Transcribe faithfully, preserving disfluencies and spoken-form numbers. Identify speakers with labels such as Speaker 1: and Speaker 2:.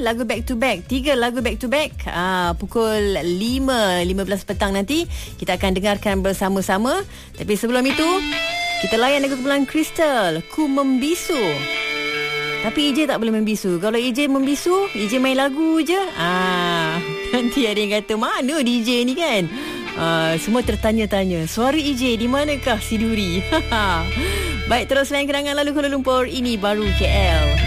Speaker 1: lagu back to back. Tiga lagu back to back. Ah, pukul lima lima belas petang nanti kita akan dengarkan bersama-sama. Tapi sebelum itu, kita layan lagu kumpulan Crystal, Ku Membisu. Tapi E J tak boleh membisu. Kalau E J membisu, E J main lagu je. Ah, nanti ada yang kata, mana D J ni kan? Ah, semua tertanya-tanya, suara E J di manakah si Duri? Baik, terus layan kenangan lalu Kuala Lumpur. Ini baru K L.